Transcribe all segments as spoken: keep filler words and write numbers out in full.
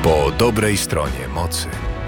Po dobrej stronie mocy.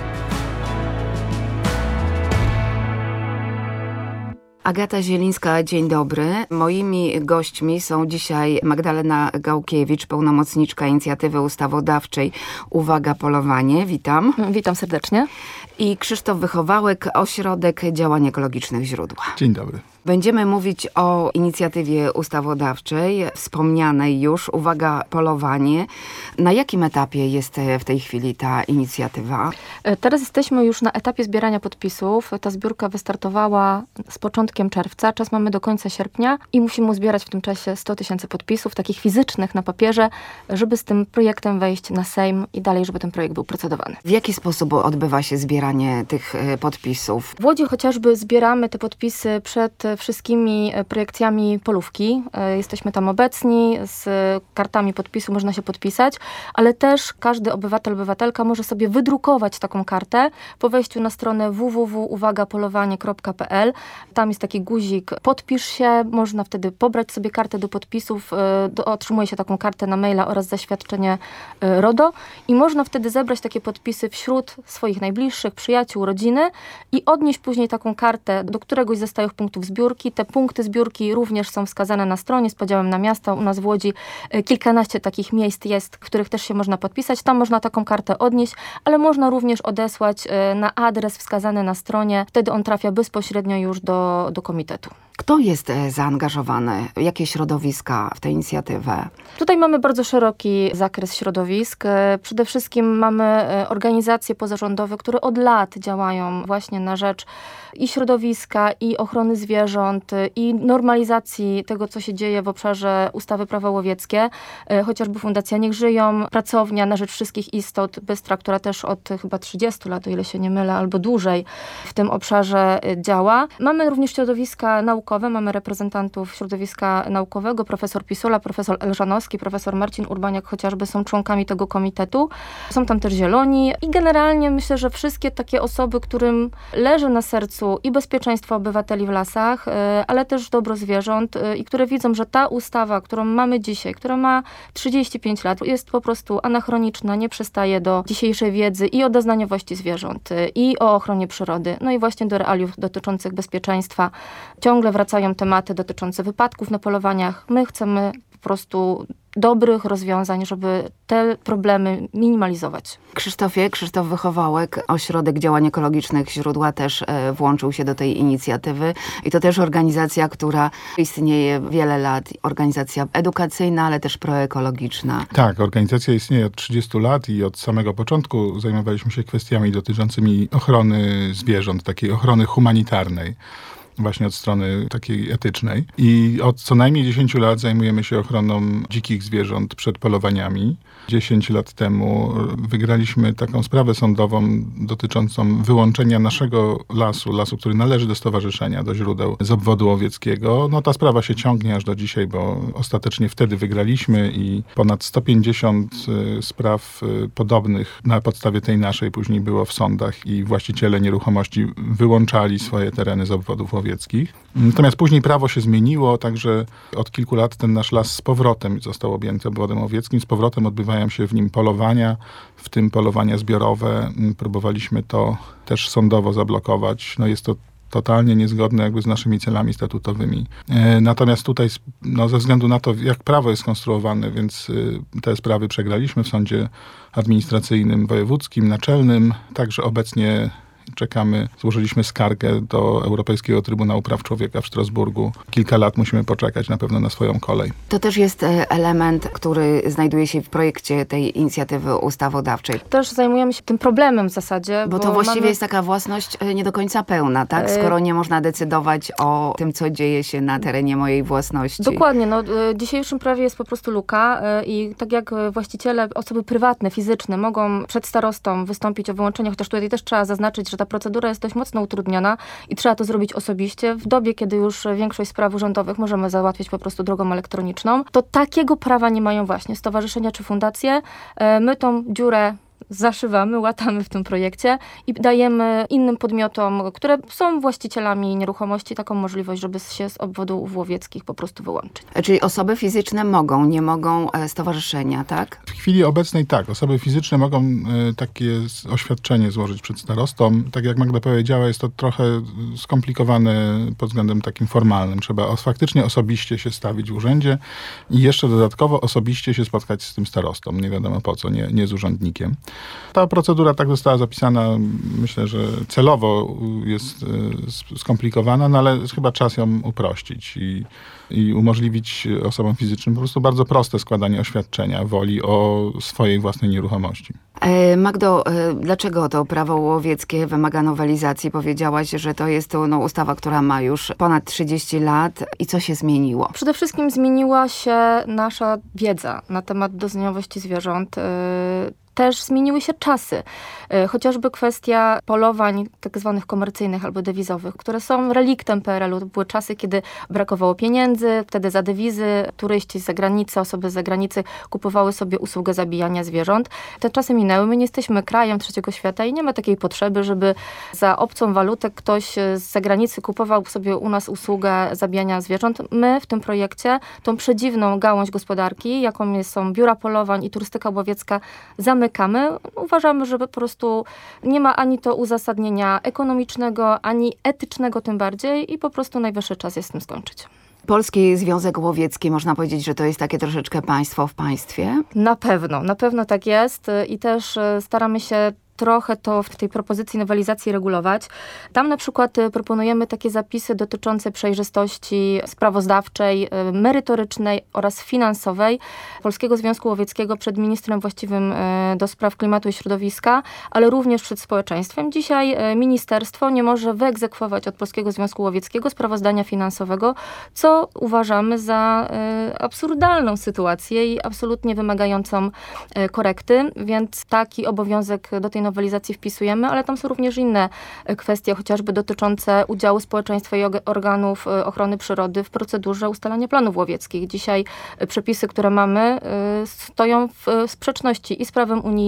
Agata Zielińska, dzień dobry. Moimi gośćmi są dzisiaj Magdalena Gałkiewicz, pełnomocniczka Inicjatywy Ustawodawczej Uwaga Polowanie. Witam. Witam serdecznie. I Krzysztof Wychowałek, Ośrodek Działań Ekologicznych Źródła. Dzień dobry. Będziemy mówić o inicjatywie ustawodawczej, wspomnianej już, Uwaga Polowanie. Na jakim etapie jest w tej chwili ta inicjatywa? Teraz jesteśmy już na etapie zbierania podpisów. Ta zbiórka wystartowała z początkiem czerwca. Czas mamy do końca sierpnia i musimy uzbierać w tym czasie sto tysięcy podpisów, takich fizycznych na papierze, żeby z tym projektem wejść na Sejm i dalej, żeby ten projekt był procedowany. W jaki sposób odbywa się zbieranie tych podpisów? W Łodzi chociażby zbieramy te podpisy przed wszystkimi projekcjami polówki. Jesteśmy tam obecni, z kartami podpisu można się podpisać, ale też każdy obywatel, obywatelka może sobie wydrukować taką kartę po wejściu na stronę w w w kropka uwaga polowanie kropka p l. Tam jest taki guzik podpisz się, można wtedy pobrać sobie kartę do podpisów, do, otrzymuje się taką kartę na maila oraz zaświadczenie RODO i można wtedy zebrać takie podpisy wśród swoich najbliższych, przyjaciół, rodziny i odnieść później taką kartę do któregoś ze stałych punktów zbiórki. Te punkty zbiórki również są wskazane na stronie z podziałem na miasta. U nas w Łodzi kilkanaście takich miejsc jest, w których też się można podpisać. Tam można taką kartę odnieść, ale można również odesłać na adres wskazany na stronie. Wtedy on trafia bezpośrednio już do, do komitetu. Kto jest zaangażowany? Jakie środowiska w tę inicjatywę? Tutaj mamy bardzo szeroki zakres środowisk. Przede wszystkim mamy organizacje pozarządowe, które od lat działają właśnie na rzecz i środowiska, i ochrony zwierząt, i normalizacji tego, co się dzieje w obszarze ustawy Prawo łowieckie. Chociażby Fundacja Niech Żyją, Pracownia na rzecz wszystkich istot, Bystra, która też od chyba trzydziestu lat, o ile się nie mylę, albo dłużej w tym obszarze działa. Mamy również środowiska naukowe, mamy reprezentantów środowiska naukowego, profesor Pisula, profesor Elżanowski, profesor Marcin Urbaniak chociażby są członkami tego komitetu. Są tam też zieloni i generalnie myślę, że wszystkie takie osoby, którym leży na sercu i bezpieczeństwo obywateli w lasach, ale też dobro zwierząt i które widzą, że ta ustawa, którą mamy dzisiaj, która ma trzydzieści pięć lat, jest po prostu anachroniczna, nie przystaje do dzisiejszej wiedzy i o doznaniowości zwierząt, i o ochronie przyrody, no i właśnie do realiów dotyczących bezpieczeństwa. Ciągle wracają tematy dotyczące wypadków na polowaniach. My chcemy po prostu dobrych rozwiązań, żeby te problemy minimalizować. Krzysztofie, Krzysztof Wychowałek, Ośrodek Działań Ekologicznych Źródła też e, włączył się do tej inicjatywy i to też organizacja, która istnieje wiele lat, organizacja edukacyjna, ale też proekologiczna. Tak, organizacja istnieje od trzydziestu lat i od samego początku zajmowaliśmy się kwestiami dotyczącymi ochrony zwierząt, takiej ochrony humanitarnej. Właśnie od strony takiej etycznej. I od co najmniej dziesięciu lat zajmujemy się ochroną dzikich zwierząt przed polowaniami. dziesięć lat temu wygraliśmy taką sprawę sądową dotyczącą wyłączenia naszego lasu, lasu, który należy do stowarzyszenia, do źródeł z obwodu łowieckiego. No ta sprawa się ciągnie aż do dzisiaj, bo ostatecznie wtedy wygraliśmy i ponad sto pięćdziesiąt spraw podobnych na podstawie tej naszej później było w sądach i właściciele nieruchomości wyłączali swoje tereny z obwodów łowieckich. Natomiast później prawo się zmieniło, także od kilku lat ten nasz las z powrotem został objęty obwodem łowieckim. Z powrotem odbywają się w nim polowania, w tym polowania zbiorowe. Próbowaliśmy to też sądowo zablokować. No jest to totalnie niezgodne jakby z naszymi celami statutowymi. Natomiast tutaj no, ze względu na to, jak prawo jest skonstruowane, więc te sprawy przegraliśmy w sądzie administracyjnym, wojewódzkim, naczelnym. Także obecnie czekamy, złożyliśmy skargę do Europejskiego Trybunału Praw Człowieka w Strasburgu. Kilka lat musimy poczekać na pewno na swoją kolej. To też jest element, który znajduje się w projekcie tej inicjatywy ustawodawczej. Też zajmujemy się tym problemem w zasadzie. Bo, bo to właściwie mamy... jest taka własność nie do końca pełna, tak? Skoro nie można decydować o tym, co dzieje się na terenie mojej własności. Dokładnie. No, w dzisiejszym prawie jest po prostu luka i tak jak właściciele, osoby prywatne, fizyczne mogą przed starostą wystąpić o wyłączenie, chociaż tutaj też trzeba zaznaczyć, że ta procedura jest dość mocno utrudniona i trzeba to zrobić osobiście. W dobie, kiedy już większość spraw urzędowych możemy załatwić po prostu drogą elektroniczną, to takiego prawa nie mają właśnie stowarzyszenia czy fundacje. My tą dziurę zaszywamy, łatamy w tym projekcie i dajemy innym podmiotom, które są właścicielami nieruchomości, taką możliwość, żeby się z obwodów łowieckich po prostu wyłączyć. Czyli osoby fizyczne mogą, nie mogą e, stowarzyszenia, tak? W chwili obecnej tak, osoby fizyczne mogą e, takie oświadczenie złożyć przed starostą. Tak jak Magda powiedziała, jest to trochę skomplikowane pod względem takim formalnym. Trzeba os- faktycznie osobiście się stawić w urzędzie i jeszcze dodatkowo osobiście się spotkać z tym starostą. Nie wiadomo po co, nie, nie z urzędnikiem. Ta procedura tak została zapisana, myślę, że celowo jest e, skomplikowana, no ale chyba czas ją uprościć i, i umożliwić osobom fizycznym po prostu bardzo proste składanie oświadczenia woli o swojej własnej nieruchomości. E, Magdo, e, dlaczego to prawo łowieckie wymaga nowelizacji? Powiedziałaś, że to jest to, no, ustawa, która ma już ponad trzydzieści lat i co się zmieniło? Przede wszystkim zmieniła się nasza wiedza na temat doznaniowości zwierząt. Też zmieniły się czasy. Chociażby kwestia polowań tak zwanych komercyjnych albo dewizowych, które są reliktem P R L u. To były czasy, kiedy brakowało pieniędzy, wtedy za dewizy turyści z zagranicy, osoby z zagranicy kupowały sobie usługę zabijania zwierząt. Te czasy minęły. My nie jesteśmy krajem trzeciego świata i nie ma takiej potrzeby, żeby za obcą walutę ktoś z zagranicy kupował sobie u nas usługę zabijania zwierząt. My w tym projekcie tą przedziwną gałąź gospodarki, jaką są biura polowań i turystyka łowiecka, zamykamy. Uważamy, że po prostu nie ma ani to uzasadnienia ekonomicznego, ani etycznego tym bardziej i po prostu najwyższy czas jest z tym skończyć. Polski Związek Łowiecki, można powiedzieć, że to jest takie troszeczkę państwo w państwie? Na pewno, na pewno tak jest i też staramy się trochę to w tej propozycji nowelizacji regulować. Tam na przykład proponujemy takie zapisy dotyczące przejrzystości sprawozdawczej, merytorycznej oraz finansowej Polskiego Związku Łowieckiego przed ministrem właściwym do spraw klimatu i środowiska, ale również przed społeczeństwem. Dzisiaj ministerstwo nie może wyegzekwować od Polskiego Związku Łowieckiego sprawozdania finansowego, co uważamy za absurdalną sytuację i absolutnie wymagającą korekty, więc taki obowiązek do tej nowelizacji wpisujemy, ale tam są również inne kwestie, chociażby dotyczące udziału społeczeństwa i organów ochrony przyrody w procedurze ustalania planów łowieckich. Dzisiaj przepisy, które mamy, stoją w sprzeczności i z prawem unijnym,